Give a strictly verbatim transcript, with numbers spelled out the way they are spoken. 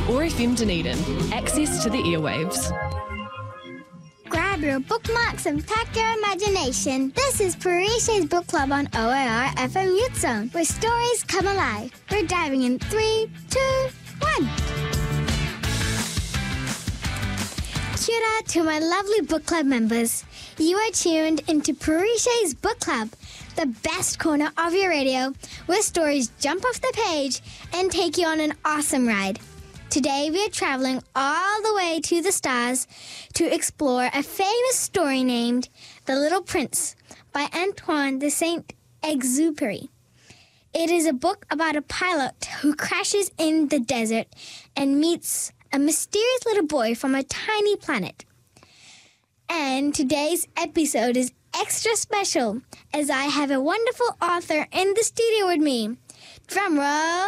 or F M Dunedin. Access to the airwaves. Grab your bookmarks and pack your imagination. This is Parishes Book Club on O A R F M Youth Zone, where stories come alive. We're diving in three, two, one. Kia ora to my lovely book club members. You are tuned into Parishes Book Club, the best corner of your radio, where stories jump off the page and take you on an awesome ride. Today we are traveling all the way to the stars to explore a famous story named The Little Prince by Antoine de Saint-Exupéry. It is a book about a pilot who crashes in the desert and meets a mysterious little boy from a tiny planet. And today's episode is extra special as I have a wonderful author in the studio with me. Drum roll.